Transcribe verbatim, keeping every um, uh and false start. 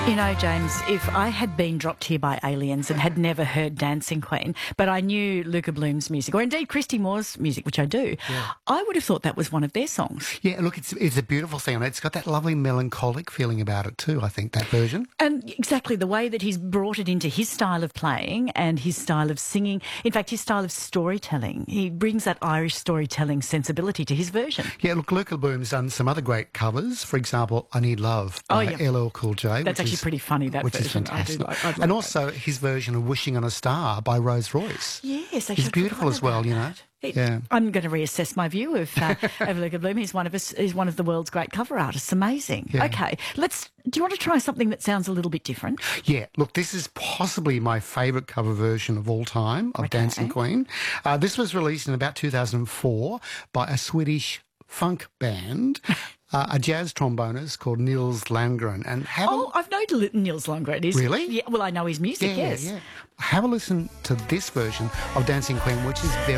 You know, James, if I had been dropped here by aliens and had never heard Dancing Queen, but I knew Luca Bloom's music, or indeed Christy Moore's music, which I do, yeah. I would have thought that was one of their songs. Yeah, look, it's it's a beautiful thing. It's got that lovely melancholic feeling about it too, I think, that version. And exactly the way that he's brought it into his style of playing and his style of singing, in fact, his style of storytelling. He brings that Irish storytelling sensibility to his version. Yeah, look, Luca Bloom's done some other great covers. For example, I Need Love by oh, yeah. L L Cool J. That's actually is, pretty funny, that which version. is fantastic. I do like, I and like also that. his version of Wishing on a Star by Rose Royce. Yes, it's beautiful as well, you know. It, yeah. I'm going to reassess my view of, uh, of Luca Bloom. He's one of us. He's one of the world's great cover artists. Amazing. Yeah. Okay, let's. Do you want to try something that sounds a little bit different? Yeah. Look, this is possibly my favourite cover version of all time of okay. Dancing Queen. Uh, this was released in about two thousand four by a Swedish funk band. Uh, a jazz trombonist called Nils Landgren. And have oh, a... I've known Nils Landgren. Is, really? Yeah, well, I know his music, yeah, yes. Yeah, yeah. Have a listen to this version of Dancing Queen, which is very